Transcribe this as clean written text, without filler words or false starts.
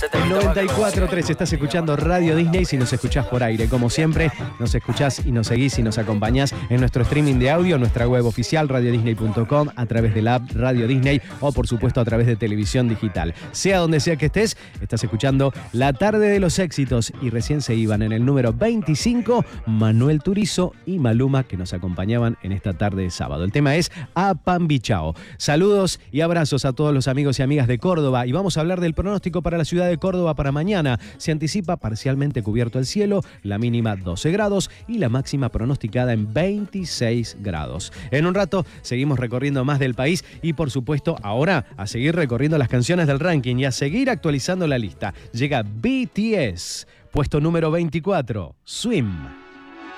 En 94.3 estás escuchando Radio Disney. Si nos escuchás por aire, como siempre, nos escuchás y nos seguís y nos acompañás en nuestro streaming de audio, en nuestra web oficial radiodisney.com, a través de la app Radio Disney o por supuesto a través de televisión digital. Sea donde sea que estés, estás escuchando La Tarde de los Éxitos y recién se iban en el número 25 Manuel Turizo y Maluma, que nos acompañaban en esta tarde de sábado. El tema es Apambichao. Saludos y abrazos a todos los amigos y amigas de Córdoba y vamos a hablar del pronóstico para la ciudad de Córdoba para mañana. Se anticipa parcialmente cubierto el cielo, la mínima 12 grados y la máxima pronosticada en 26 grados. En un rato seguimos recorriendo más del país y por supuesto ahora a seguir recorriendo las canciones del ranking y a seguir actualizando la lista. Llega BTS, puesto número 24, Swim.